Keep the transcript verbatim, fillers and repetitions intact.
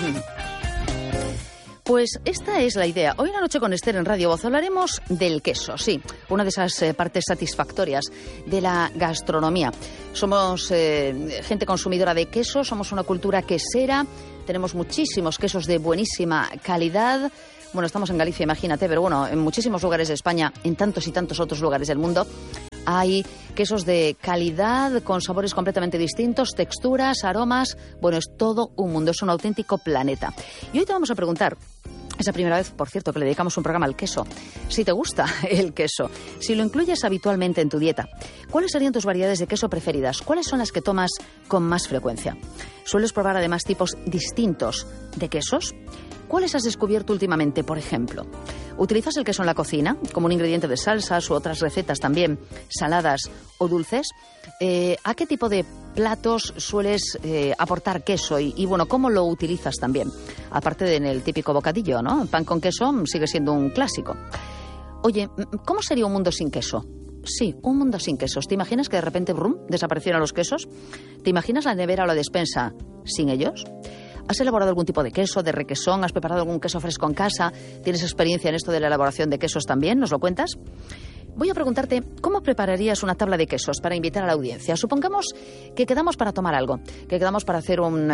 Pues esta es la idea. Hoy en la noche con Esther en Radio Voz hablaremos del queso, sí, una de esas eh, partes satisfactorias de la gastronomía. Somos eh, gente consumidora de queso, somos una cultura quesera, tenemos muchísimos quesos de buenísima calidad. Bueno, estamos en Galicia, imagínate, pero bueno, en muchísimos lugares de España, en tantos y tantos otros lugares del mundo, hay quesos de calidad, con sabores completamente distintos, texturas, aromas. Bueno, es todo un mundo, es un auténtico planeta. Y hoy te vamos a preguntar, es la primera vez, por cierto, que le dedicamos un programa al queso, si te gusta el queso, si lo incluyes habitualmente en tu dieta, ¿cuáles serían tus variedades de queso preferidas? ¿Cuáles son las que tomas con más frecuencia? ¿Sueles probar además tipos distintos de quesos? ¿Cuáles has descubierto últimamente, por ejemplo? ¿Utilizas el queso en la cocina como un ingrediente de salsas u otras recetas también, saladas o dulces? Eh, ¿A qué tipo de platos sueles eh, aportar queso? Y, y, bueno, ¿cómo lo utilizas también? Aparte de en el típico bocadillo, ¿no? Pan con queso sigue siendo un clásico. Oye, ¿cómo sería un mundo sin queso? Sí, un mundo sin quesos. ¿Te imaginas que de repente, brum, desaparecieran los quesos? ¿Te imaginas la nevera o la despensa sin ellos? ¿Has elaborado algún tipo de queso, de requesón? ¿Has preparado algún queso fresco en casa? ¿Tienes experiencia en esto de la elaboración de quesos también? ¿Nos lo cuentas? Voy a preguntarte, ¿cómo prepararías una tabla de quesos para invitar a la audiencia? Supongamos que quedamos para tomar algo, que quedamos para hacer un